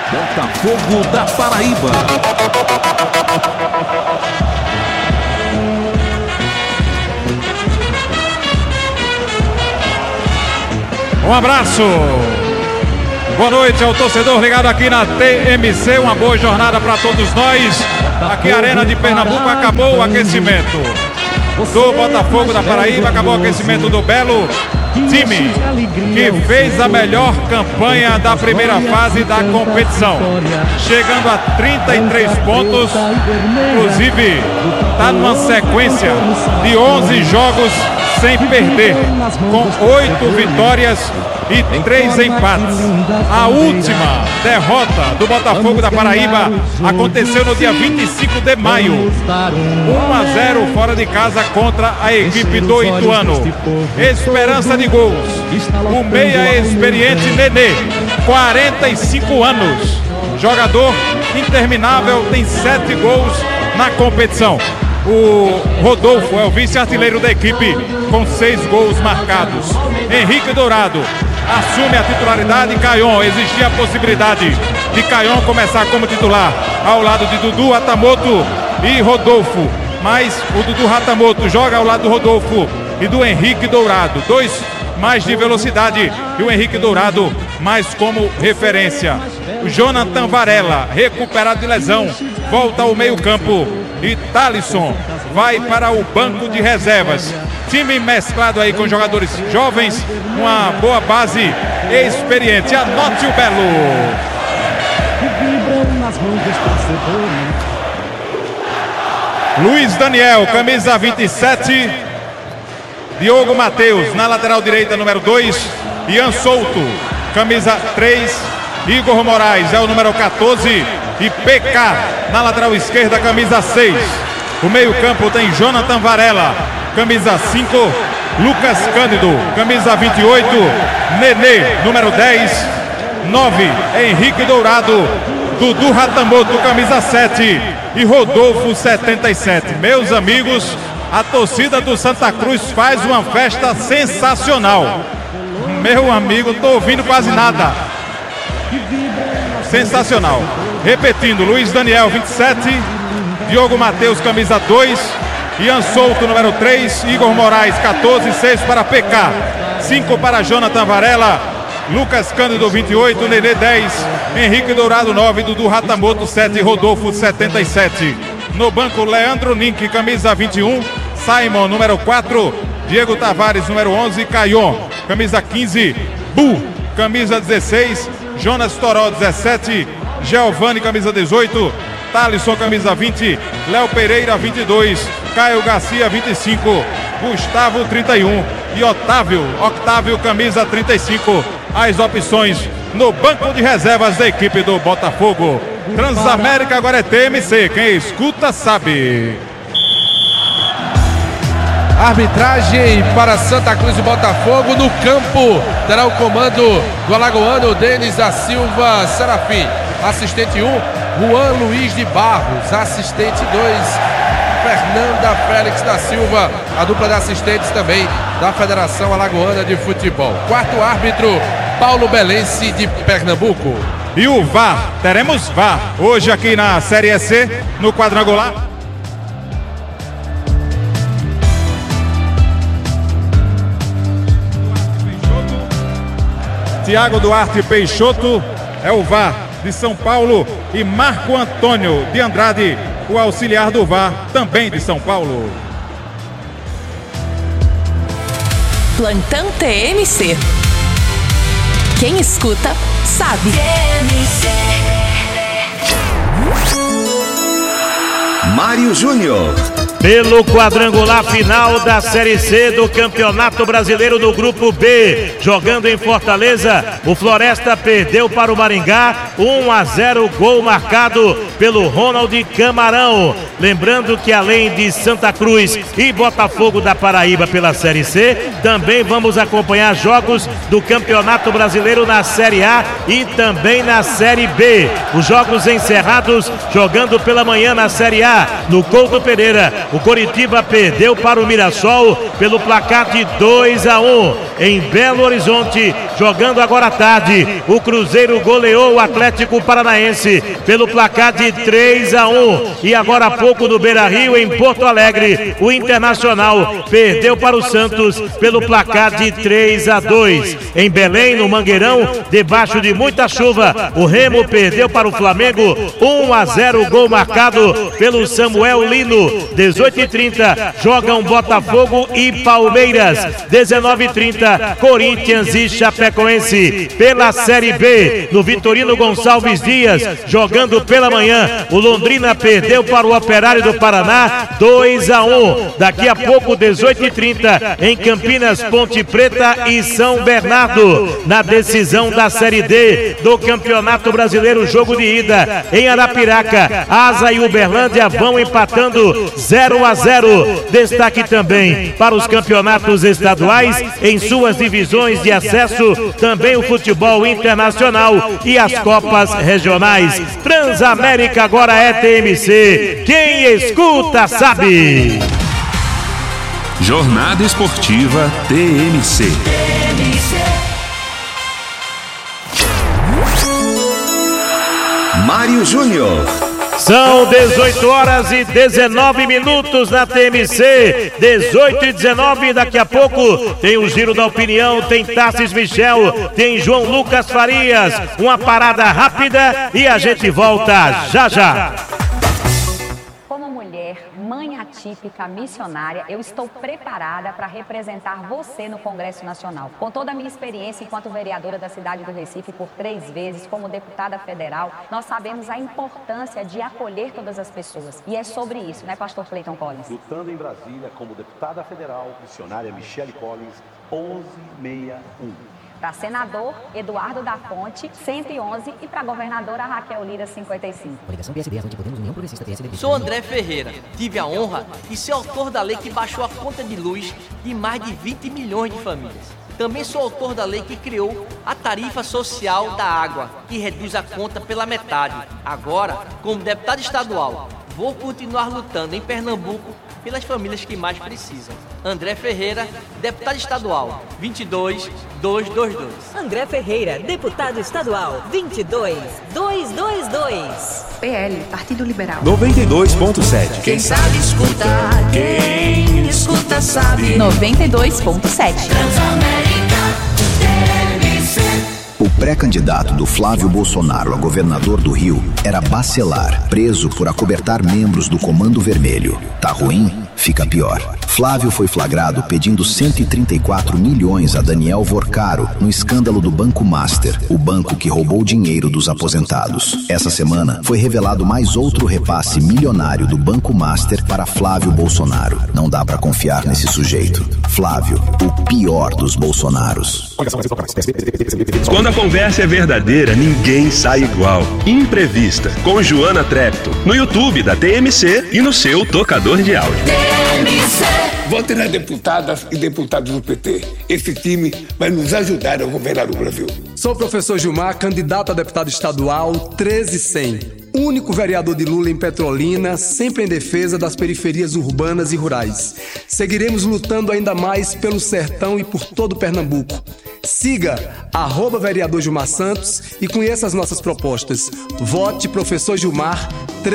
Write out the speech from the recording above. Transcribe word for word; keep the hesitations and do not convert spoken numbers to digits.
Botafogo da Paraíba. Um abraço. Boa noite ao torcedor ligado aqui na T M C. Uma boa jornada para todos nós. Aqui a Arena de Pernambuco, acabou o aquecimento do Botafogo da Paraíba, acabou o aquecimento do belo time que fez a melhor campanha da primeira fase da competição, chegando a trinta e três pontos, inclusive está numa sequência de onze jogos sem perder, com oito vitórias e três empates. A última derrota do Botafogo da Paraíba aconteceu no dia vinte e cinco de maio, um a zero fora de casa contra a equipe do Ituano. Esperança de gols, o meia experiente Nenê, quarenta e cinco anos, jogador interminável, tem sete gols na competição. O Rodolfo é o vice-artilheiro da equipe com seis gols marcados. Henrique Dourado assume a titularidade. Caion, existia a possibilidade de Caion começar como titular ao lado de Dudu Hatamoto e Rodolfo, mas o Dudu Hatamoto joga ao lado do Rodolfo e do Henrique Dourado, dois mais de velocidade e o Henrique Dourado mais como referência. O Jonathan Varela, recuperado de lesão, volta ao meio campo e Thalisson vai para o banco de reservas. Time mesclado aí com jogadores jovens, uma boa base experiente. Anote o belo. Luiz Daniel, camisa vinte e sete. Diogo Matheus, na lateral direita, número dois. Ian Souto, camisa três. Igor Moraes é o número quatorze. E P K, na lateral esquerda, camisa seis. O meio campo tem Jonathan Varela, camisa cinco. Lucas Cândido, camisa vinte e oito. Nenê, número dez. nove, Henrique Dourado. Dudu Hatamoto, camisa sete. E Rodolfo, setenta e sete. Meus amigos, a torcida do Santa Cruz faz uma festa sensacional. Meu amigo, não tô ouvindo quase nada. Sensacional. Repetindo, Luiz Daniel, vinte e sete. Diogo Matheus, camisa dois. Ian Souto, número três. Igor Moraes, quatorze. seis para P K. cinco para Jonathan Varela. Lucas Cândido, vinte e oito. Nenê, dez. Henrique Dourado, nove. Dudu Hatamoto, sete. Rodolfo, setenta e sete. No banco, Leandro Nink, camisa vinte e um. Simon, número quatro. Diego Tavares, número onze. Caion, camisa quinze. Bu, camisa dezesseis. Jonas Toró, dezessete. Giovanni, camisa dezoito. Thalisson, camisa vinte. Léo Pereira, vinte e dois. Caio Garcia, vinte e cinco. Gustavo, trinta e um. E Otávio, Octávio, camisa trinta e cinco. As opções no banco de reservas da equipe do Botafogo. Transamérica agora é T M C. Quem escuta sabe. Arbitragem para Santa Cruz e Botafogo. No campo terá o comando do alagoano Denis da Silva Serafim. Assistente um, Juan Luiz de Barros. Assistente dois, Fernanda Félix da Silva. A dupla de assistentes também da Federação Alagoana de Futebol. Quarto árbitro, Paulo Belense de Pernambuco. E o V A R, teremos V A R hoje aqui na Série C, no quadrangular. Tiago Duarte Peixoto é o V A R de São Paulo e Marco Antônio de Andrade, o auxiliar do V A R, também de São Paulo. Plantão T M C. Quem escuta, sabe. T M C. Mário Júnior. Pelo quadrangular final da Série C do Campeonato Brasileiro do Grupo B, jogando em Fortaleza, o Floresta perdeu para o Maringá, um a zero, gol marcado pelo Ronald Camarão. Lembrando que além de Santa Cruz e Botafogo da Paraíba pela Série C, também vamos acompanhar jogos do Campeonato Brasileiro na Série A e também na Série B. Os jogos encerrados, jogando pela manhã na Série A, no Couto Pereira, O Coritiba perdeu para o Mirassol pelo placar de dois a um. Em Belo Horizonte, jogando agora à tarde, o Cruzeiro goleou o Atlético Paranaense pelo placar de três a um. E agora há pouco no Beira-Rio, em Porto Alegre, o Internacional perdeu para o Santos pelo placar de três a dois. Em Belém, no Mangueirão, debaixo de muita chuva, o Remo perdeu para o Flamengo um a zero, gol marcado pelo Samuel Lino. dezoito e trinta, jogam Botafogo e Palmeiras. dezenove e trinta, Corinthians e Chapecoense. Pela Série B, no Vitorino Gonçalves Dias, jogando pela manhã, o Londrina perdeu para o Operário do Paraná dois a um. Daqui a pouco, dezoito e trinta, em Campinas, Ponte Preta e São Bernardo. Na decisão da Série D do Campeonato Brasileiro, jogo de ida em Arapiraca, Asa e Uberlândia vão empatando zero a zero. Destaque também para os campeonatos estaduais em suas divisões de acesso, também o futebol internacional e as copas regionais. Transamérica agora é T M C. Quem escuta sabe. Jornada Esportiva T M C. Mário Júnior. São dezoito horas e dezenove minutos na T M C, dezoito e dezenove, daqui a pouco tem o Giro da Opinião, tem Tassis Michel, tem João Lucas Farias, uma parada rápida e a gente volta já já. Como mulher, mãe atípica, missionária, eu estou preparada para representar você no Congresso Nacional. Com toda a minha experiência enquanto vereadora da cidade do Recife por três vezes, como deputada federal, nós sabemos a importância de acolher todas as pessoas. E é sobre isso, né, pastor Cleiton Collins? Lutando em Brasília como deputada federal, missionária Michele Collins, onze sessenta e um. Para senador, Eduardo da Fonte, cento e onze, e para governadora, Raquel Lira, cinquenta e cinco. Sou André Ferreira. Tive a honra de ser autor da lei que baixou a conta de luz de mais de vinte milhões de famílias. Também sou autor da lei que criou a tarifa social da água, que reduz a conta pela metade. Agora, como deputado estadual, vou continuar lutando em Pernambuco pelas famílias que mais precisam. André Ferreira, deputado estadual, vinte e dois, duzentos e vinte e dois. André Ferreira, deputado estadual, vinte e dois, duzentos e vinte e dois. P L, Partido Liberal. noventa e dois ponto sete. Quem sabe escuta, quem escuta sabe. noventa e dois ponto sete. Transamérica, T M C. O pré-candidato do Flávio Bolsonaro a governador do Rio era Bacelar, preso por acobertar membros do Comando Vermelho. Tá ruim? Fica pior. Flávio foi flagrado pedindo cento e trinta e quatro milhões a Daniel Vorcaro no escândalo do Banco Master, o banco que roubou dinheiro dos aposentados. Essa semana foi revelado mais outro repasse milionário do Banco Master para Flávio Bolsonaro. Não dá pra confiar nesse sujeito. Flávio, o pior dos Bolsonaros. Quando a conversa é verdadeira, ninguém sai igual. Imprevista, com Joana Trepto, no YouTube da T M C e no seu tocador de áudio. Vote nas deputadas e deputados do P T. Esse time vai nos ajudar a governar o Brasil. Sou o professor Gilmar, candidato a deputado estadual treze cem. Único vereador de Lula em Petrolina, sempre em defesa das periferias urbanas e rurais. Seguiremos lutando ainda mais pelo sertão e por todo Pernambuco. Siga arroba vereador Gilmar Santos e conheça as nossas propostas. Vote professor Gilmar treze cem.